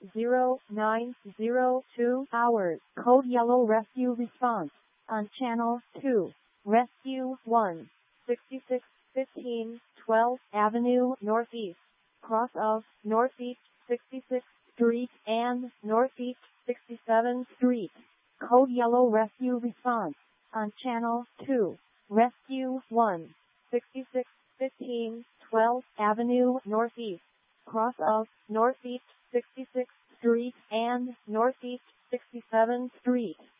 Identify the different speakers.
Speaker 1: 0902 hours. Code yellow rescue response on channel 2. Rescue 1, 6615 12th Avenue Northeast, cross of Northeast 66th Street and Northeast 67th Street. Code yellow rescue response on channel 2. Rescue 1, 6615 12th Avenue Northeast, cross of Northeast 66th Street and Northeast 67th Street.